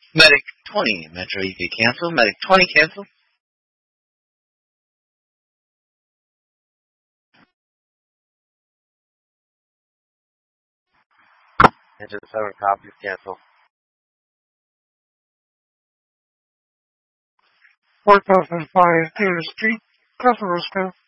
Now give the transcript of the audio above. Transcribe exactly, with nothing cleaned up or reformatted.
Medic twenty, Metro E V cancel. Medic twenty, cancel. Engine seven copies, cancel. four thousand five, Taylor Street, Castle Roscoe.